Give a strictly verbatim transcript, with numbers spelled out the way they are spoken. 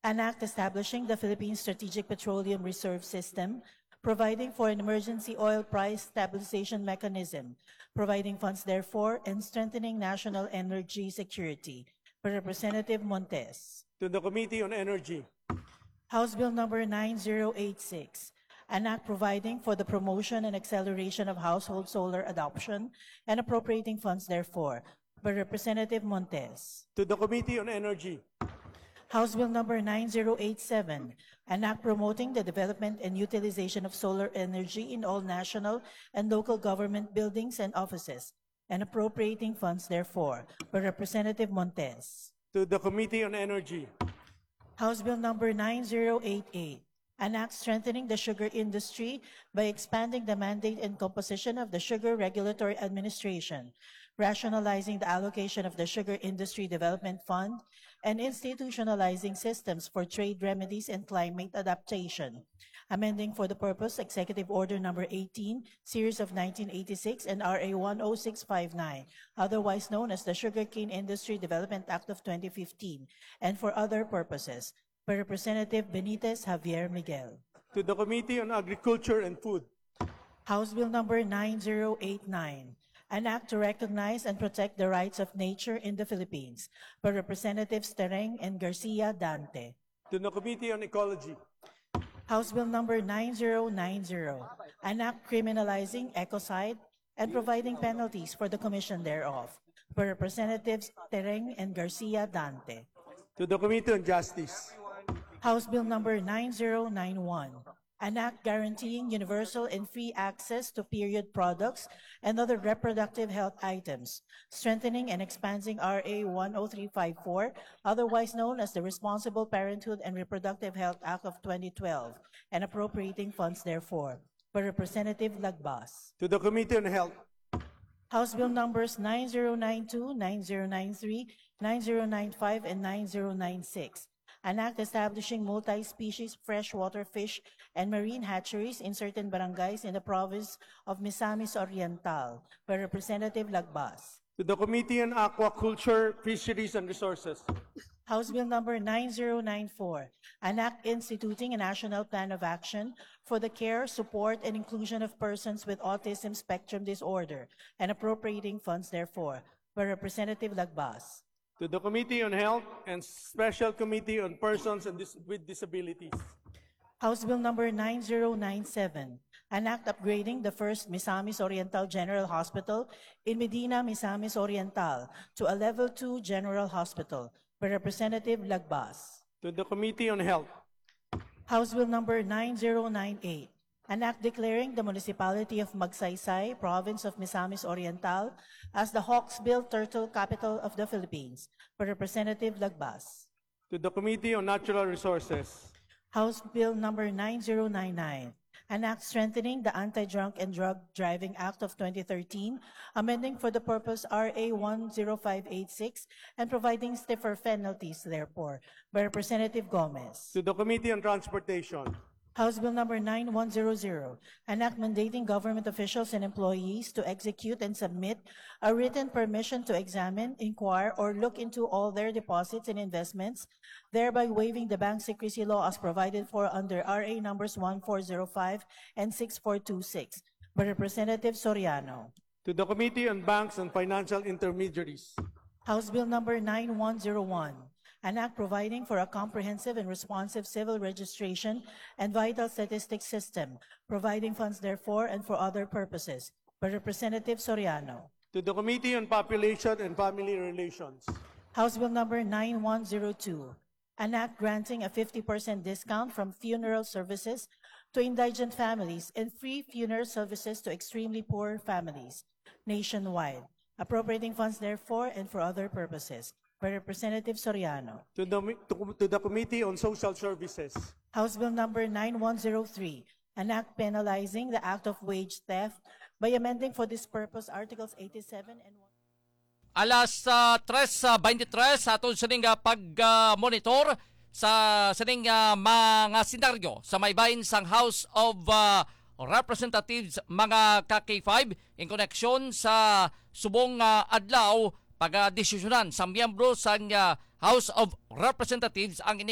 An act establishing the Philippine Strategic Petroleum Reserve System, providing for an emergency oil price stabilization mechanism, providing funds therefore, and strengthening national energy security. By Representative Montes. To the Committee on Energy. House Bill number nine zero eight six, an act providing for the promotion and acceleration of household solar adoption and appropriating funds therefore. By Representative Montes. To the Committee on Energy. House Bill number nine zero eight seven, an act promoting the development and utilization of solar energy in all national and local government buildings and offices, and appropriating funds therefore. By Representative Montes. To the Committee on Energy. House Bill number nine zero eight eight, an act strengthening the sugar industry by expanding the mandate and composition of the Sugar Regulatory Administration, rationalizing the allocation of the Sugar Industry Development Fund, and institutionalizing systems for trade remedies and climate adaptation, amending for the purpose Executive Order number eighteen, series of nineteen eighty-six and R A one oh six five nine, otherwise known as the Sugarcane Industry Development Act of twenty fifteen, and for other purposes. By Representative Benitez Javier Miguel. To the Committee on Agriculture and Food. House Bill number nine zero eight nine, an act to recognize and protect the rights of nature in the Philippines. By Representatives Tereng and Garcia Dante. To the Committee on Ecology. House Bill number nine zero nine zero, an act criminalizing ecocide and providing penalties for the commission thereof. By Representatives Tereng and Garcia Dante. To the Committee on Justice. House Bill number nine zero nine one, an act guaranteeing universal and free access to period products and other reproductive health items, strengthening and expanding R A one oh three five four, otherwise known as the Responsible Parenthood and Reproductive Health Act of twenty twelve, and appropriating funds therefore. By Representative Lagbas. To the Committee on Health. House Bill numbers nine zero nine two, nine zero nine three, nine zero nine five, and nine zero nine six. An act establishing multi-species freshwater fish and marine hatcheries in certain barangays in the province of Misamis Oriental. By Representative Lagbas. To the Committee on Aquaculture, Fisheries and Resources. House Bill number nine zero nine four, an act instituting a national plan of action for the care, support, and inclusion of persons with autism spectrum disorder, and appropriating funds therefore. By Representative Lagbas. To the Committee on Health and Special Committee on Persons and Dis- with Disabilities. House Bill number nine zero nine seven, an act upgrading the first Misamis Oriental General Hospital in Medina, Misamis Oriental to a level two general hospital. By Representative Lagbas. To the Committee on Health. House Bill number nine zero nine eight, an act declaring the municipality of Magsaysay, province of Misamis Oriental, as the Hawksbill Turtle Capital of the Philippines. By Representative Lagbas. To the Committee on Natural Resources. House Bill number nine zero nine nine, an act strengthening the Anti-Drunk and Drug Driving Act of twenty thirteen, amending for the purpose R A one oh five eight six, and providing stiffer penalties therefore. By Representative Gomez. To the Committee on Transportation. House Bill number nine one hundred, an act mandating government officials and employees to execute and submit a written permission to examine, inquire, or look into all their deposits and investments, thereby waiving the bank secrecy law as provided for under R A numbers one four zero five and six four two six. By Representative Soriano. To the Committee on Banks and Financial Intermediaries. House Bill number nine one oh one, an act providing for a comprehensive and responsive civil registration and vital statistics system, providing funds therefore and for other purposes. By Representative Soriano. To the Committee on Population and Family Relations. House Bill number nine one oh two, an act granting a fifty percent discount from funeral services to indigent families and free funeral services to extremely poor families nationwide, appropriating funds therefore and for other purposes. By Representative Soriano. To the, to, to the Committee on Social Services. House Bill number nine one oh three, an act penalizing the act of wage theft by amending for this purpose Articles eighty-seven and Alas uh, tres twenty-three sa atong sining uh, pag-monitor uh, sa sining uh, mga senaryo sa maybayin sang House of uh, Representatives mga ka K five in connection sa subong uh, adlaw pag-desisyonan sa miyembro sa uh, House of Representatives ang